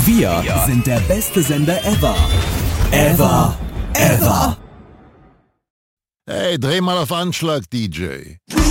Wir sind der beste Sender ever. Ever. Hey, dreh mal auf Anschlag, DJ.